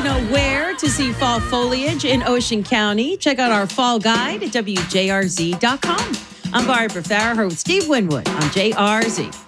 know where to see fall foliage in Ocean County? Check out our fall guide at WJRZ.com. I'm Barbara Farrar with Steve Winwood on JRZ.